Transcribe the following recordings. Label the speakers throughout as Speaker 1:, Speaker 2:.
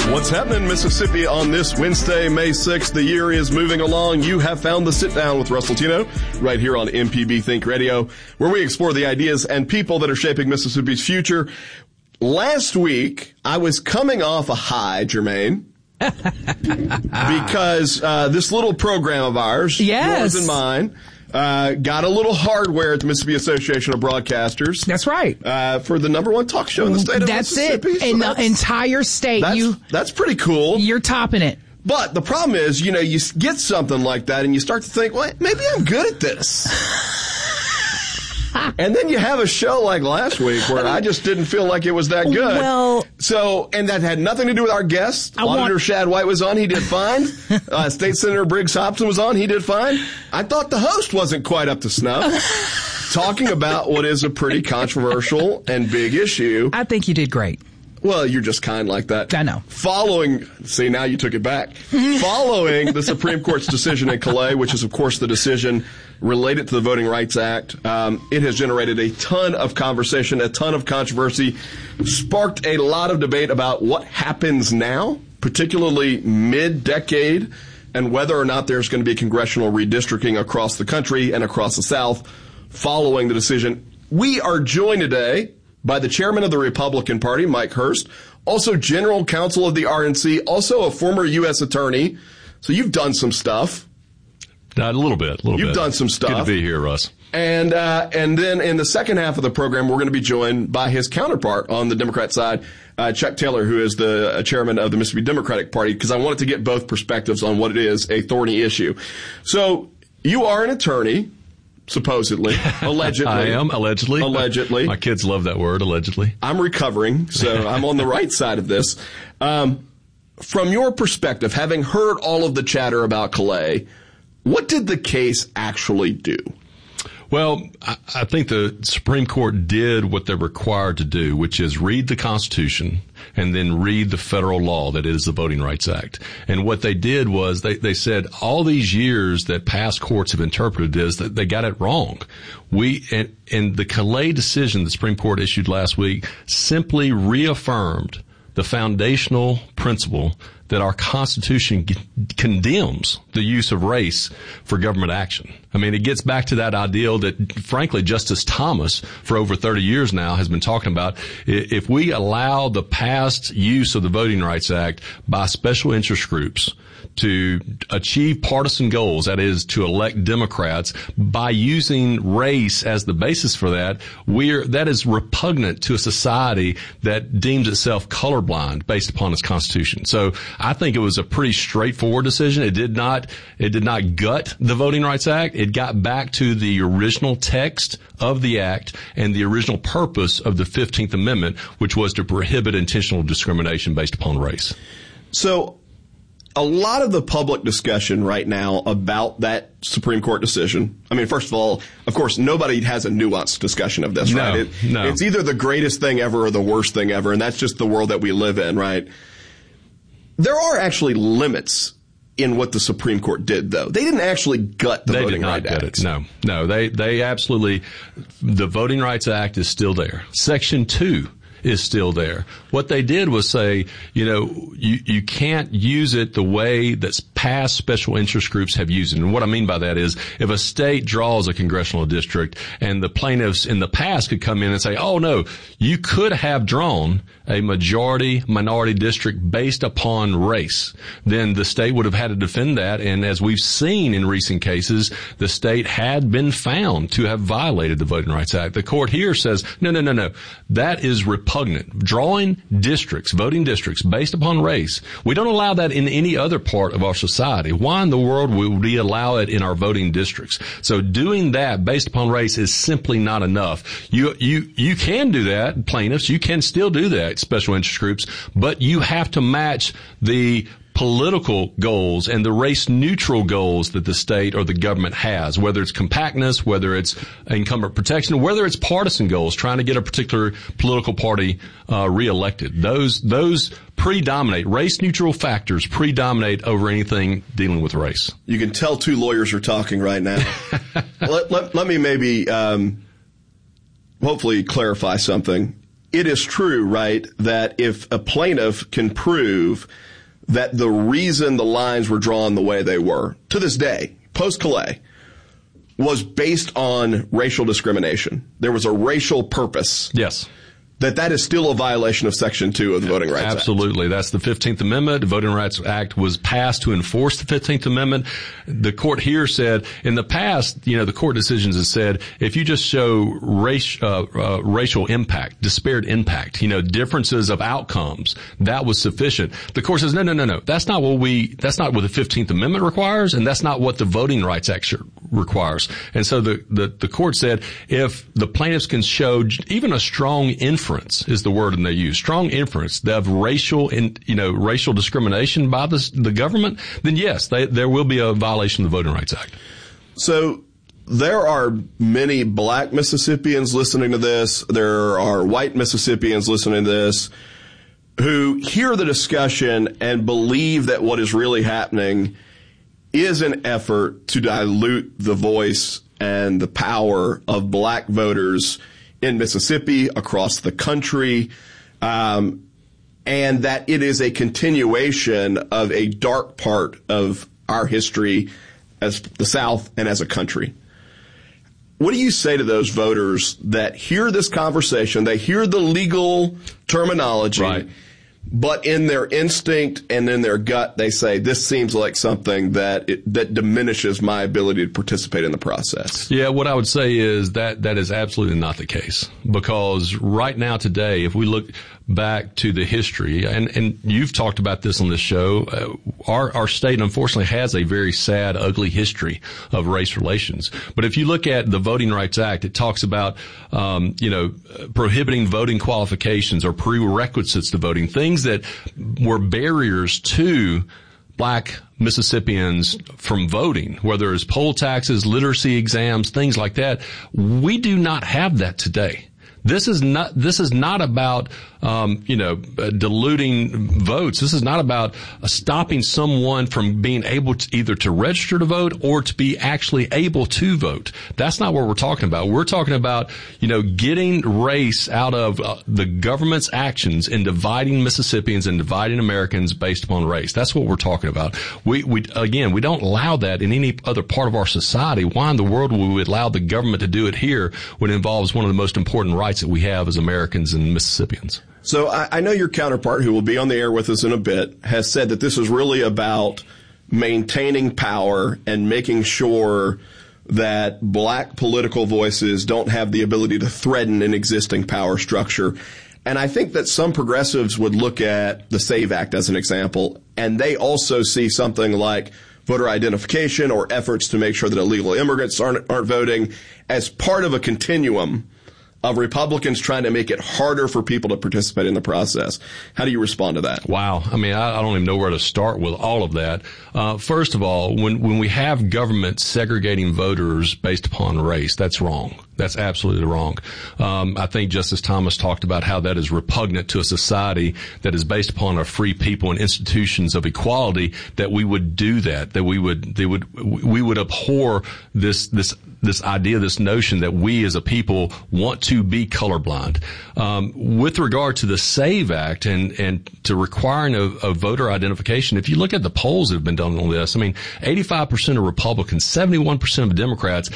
Speaker 1: What's happening in Mississippi on this Wednesday, May 6th? The year is moving along. You have found the Sit Down with Russell Tino right here on MPB Think Radio, where we explore the ideas and people that are shaping Mississippi's future. Last week, I was coming off a high, Jermaine, because this little program of ours, yours and mine, got a little hardware at the Mississippi Association of Broadcasters.
Speaker 2: That's right.
Speaker 1: For the number one talk show in the state of Mississippi.
Speaker 2: That's it. In the entire state.
Speaker 1: That's pretty cool.
Speaker 2: You're topping it.
Speaker 1: But the problem is, you get something like that and you start to think, well, maybe I'm good at this. And then you have a show like last week where I just didn't feel like it was that good.
Speaker 2: Well,
Speaker 1: and that had nothing to do with our guest. Auditor Shad White was on. He did fine. State Senator Briggs Hobson was on. He did fine. I thought the host wasn't quite up to snuff. Talking about what is a pretty controversial and big issue.
Speaker 2: I think you did great.
Speaker 1: Well, you're just kind like that.
Speaker 2: I know.
Speaker 1: See, now you took it back. Following the Supreme Court's decision in Calais, which is, of course, the decision related to the Voting Rights Act, it has generated a ton of conversation, a ton of controversy, sparked a lot of debate about what happens now, particularly mid-decade, and whether or not there's going to be congressional redistricting across the country and across the South following the decision. We are joined today by the chairman of the Republican Party, Mike Hurst, also general counsel of the RNC, also a former U.S. attorney. So you've done some stuff.
Speaker 3: A little bit.
Speaker 1: You've done some stuff.
Speaker 3: Good to be here, Russ.
Speaker 1: And then in the second half of the program, we're going to be joined by his counterpart on the Democrat side, Chuck Taylor, who is the chairman of the Mississippi Democratic Party, because I wanted to get both perspectives on what it is, a thorny issue. So you are an attorney. Supposedly. Allegedly.
Speaker 3: I am, allegedly.
Speaker 1: Allegedly.
Speaker 3: My kids love that word, allegedly.
Speaker 1: I'm recovering, so I'm on the right side of this. From your perspective, having heard all of the chatter about Calais, what did the case actually do?
Speaker 3: Well, I think the Supreme Court did what they're required to do, which is read the Constitution and then read the federal law that is the Voting Rights Act. And what they did was they said all these years that past courts have interpreted this, that they got it wrong. And the Calais decision the Supreme Court issued last week simply reaffirmed the foundational principle that our Constitution condemns the use of race for government action. I mean, it gets back to that ideal that, frankly, Justice Thomas, for over 30 years now, has been talking about. If we allow the past use of the Voting Rights Act by special interest groups to achieve partisan goals, that is, to elect Democrats, by using race as the basis for that, that is repugnant to a society that deems itself colorblind based upon its Constitution. So I think it was a pretty straightforward decision. It did not gut the Voting Rights Act. It got back to the original text of the act and the original purpose of the 15th Amendment, which was to prohibit intentional discrimination based upon race.
Speaker 1: So a lot of the public discussion right now about that Supreme Court decision, I mean, first of all, of course, nobody has a nuanced discussion of this, right?
Speaker 3: No.
Speaker 1: It's either the greatest thing ever or the worst thing ever, and that's just the world that we live in, right? There are actually limits in what the Supreme Court did, though. They didn't actually gut the Voting Rights Act.
Speaker 3: No, they absolutely, the Voting Rights Act is still there. Section 2 is still there. What they did was say, you can't use it the way that past special interest groups have used it. And what I mean by that is if a state draws a congressional district and the plaintiffs in the past could come in and say, oh no, you could have drawn a majority-minority district based upon race, then the state would have had to defend that. And as we've seen in recent cases, the state had been found to have violated the Voting Rights Act. The court here says, no. That is repugnant. Drawing districts, voting districts based upon race, we don't allow that in any other part of our society. Why in the world would we allow it in our voting districts? So doing that based upon race is simply not enough. You can do that, plaintiffs. You can still do that, special interest groups, but you have to match the political goals and the race-neutral goals that the state or the government has, whether it's compactness, whether it's incumbent protection, whether it's partisan goals, trying to get a particular political party reelected. Those predominate. Race-neutral factors predominate over anything dealing with race.
Speaker 1: You can tell two lawyers are talking right now. Let me maybe hopefully clarify something. it is true, right, that if a plaintiff can prove that the reason the lines were drawn the way they were, to this day, post-Calais, was based on racial discrimination. There was a racial purpose.
Speaker 3: Yes.
Speaker 1: That is still a violation of Section 2 of the Voting Rights Act.
Speaker 3: Absolutely. That's the 15th Amendment. The Voting Rights Act was passed to enforce the 15th Amendment. The court here said, in the past, the court decisions have said, if you just show racial impact, disparate impact, differences of outcomes, that was sufficient. The court says, no. That's not what the 15th Amendment requires, and that's not what the Voting Rights Act requires. And so the court said, if the plaintiffs can show even a strong inference, is the word they use, strong inference of racial discrimination by the government, then yes, there will be a violation of the Voting Rights Act.
Speaker 1: So there are many black Mississippians listening to this. There are white Mississippians listening to this who hear the discussion and believe that what is really happening is an effort to dilute the voice and the power of black voters in Mississippi, across the country, and that it is a continuation of a dark part of our history as the South and as a country. What do you say to those voters that hear this conversation, they hear the legal terminology,
Speaker 3: right,
Speaker 1: but in their instinct and in their gut, they say, this seems like something that diminishes my ability to participate in the process?
Speaker 3: Yeah, what I would say is that is absolutely not the case. Because right now today, if we look back to the history, and you've talked about this on this show, our state unfortunately has a very sad, ugly history of race relations. But if you look at the Voting Rights Act, it talks about, prohibiting voting qualifications or prerequisites to voting, things that were barriers to black Mississippians from voting, whether it's poll taxes, literacy exams, things like that. We do not have that today. This is not about, diluting votes. This is not about stopping someone from being able to either to register to vote or to be actually able to vote. That's not what we're talking about. We're talking about, getting race out of the government's actions in dividing Mississippians and dividing Americans based upon race. That's what we're talking about. We don't allow that in any other part of our society. Why in the world would we allow the government to do it here when it involves one of the most important rights that we have as Americans and Mississippians?
Speaker 1: So I know your counterpart, who will be on the air with us in a bit, has said that this is really about maintaining power and making sure that black political voices don't have the ability to threaten an existing power structure. And I think that some progressives would look at the SAVE Act as an example, and they also see something like voter identification or efforts to make sure that illegal immigrants aren't voting as part of a continuum of Republicans trying to make it harder for people to participate in the process. How do you respond to that?
Speaker 3: Wow. I mean, I don't even know where to start with all of that. First of all, when we have government segregating voters based upon race, that's wrong. That's absolutely wrong. I think Justice Thomas talked about how that is repugnant to a society that is based upon a free people and institutions of equality, that we would do that we would abhor this idea, this notion that we as a people want to be colorblind. With regard to the SAVE Act and to requiring a voter identification, if you look at the polls that have been done on this, I mean, 85% of Republicans, 71% of Democrats,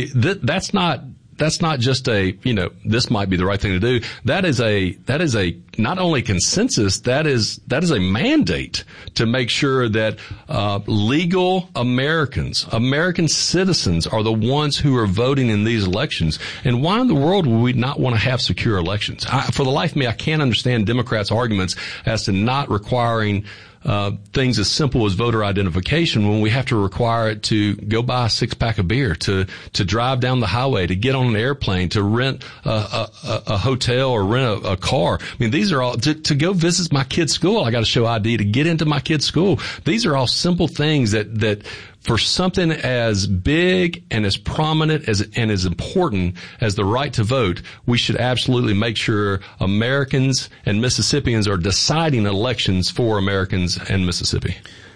Speaker 3: that's not just this might be the right thing to do. That is a not only consensus, that is a mandate to make sure that legal American citizens are the ones who are voting in these elections. And why in the world would we not want to have secure elections? For the life of me, I can't understand Democrats' arguments as to not requiring things as simple as voter identification when we have to require it to go buy a 6-pack of beer, to drive down the highway, to get on an airplane, to rent a hotel or rent a car. I mean, these are all, to go visit my kid's school, I got to show ID to get into my kid's school. These are all simple things that for something as big and as prominent and as important as the right to vote, we should absolutely make sure Americans and Mississippians are deciding elections for Americans and Mississippi.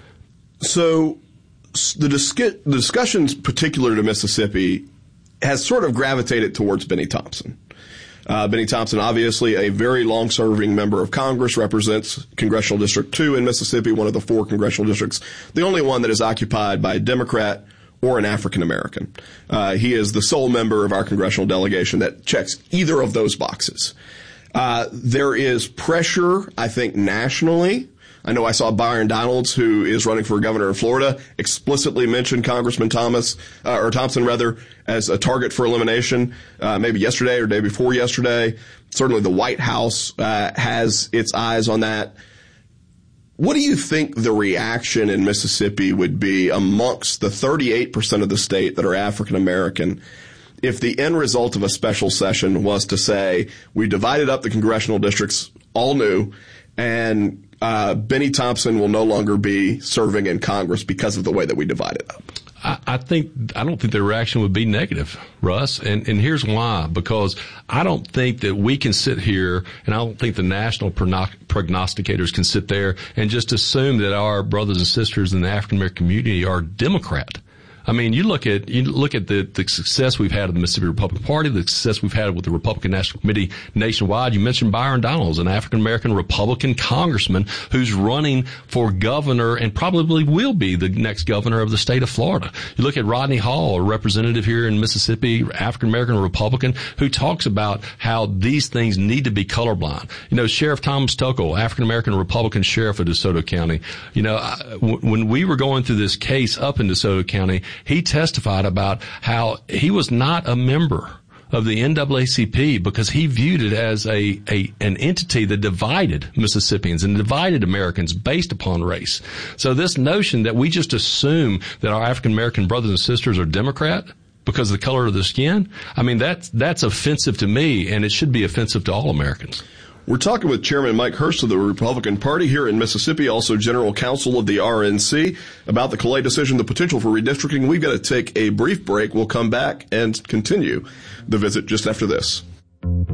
Speaker 1: So the discussions particular to Mississippi has sort of gravitated towards Benny Thompson. Benny Thompson, obviously a very long-serving member of Congress, represents Congressional District 2 in Mississippi, one of the 4 congressional districts, the only one that is occupied by a Democrat or an African American. He is the sole member of our congressional delegation that checks either of those boxes. There is pressure, I think, nationally. I know I saw Byron Donalds, who is running for governor in Florida, explicitly mention Congressman Thompson, as a target for elimination, maybe yesterday or day before yesterday. Certainly the White House has its eyes on that. What do you think the reaction in Mississippi would be amongst the 38% of the state that are African American if the end result of a special session was to say, we divided up the congressional districts all new, and Benny Thompson will no longer be serving in Congress because of the way that we divided up?
Speaker 3: I don't think the reaction would be negative, Russ, and here's why. Because I don't think that we can sit here, and I don't think the national prognosticators can sit there and just assume that our brothers and sisters in the African American community are Democrat. I mean, you look at the success we've had of the Mississippi Republican Party, the success we've had with the Republican National Committee nationwide. You mentioned Byron Donalds, an African American Republican congressman who's running for governor and probably will be the next governor of the state of Florida. You look at Rodney Hall, a representative here in Mississippi, African American Republican, who talks about how these things need to be colorblind. You know, Sheriff Thomas Tuckle, African American Republican sheriff of DeSoto County. You know, when we were going through this case up in DeSoto County, he testified about how he was not a member of the NAACP because he viewed it as an entity that divided Mississippians and divided Americans based upon race. So this notion that we just assume that our African American brothers and sisters are Democrat because of the color of their skin, I mean, that's offensive to me, and it should be offensive to all Americans.
Speaker 1: We're talking with Chairman Mike Hurst of the Republican Party here in Mississippi, also General Counsel of the RNC, about the Calais decision, the potential for redistricting. We've got to take a brief break. We'll come back and continue the visit just after this.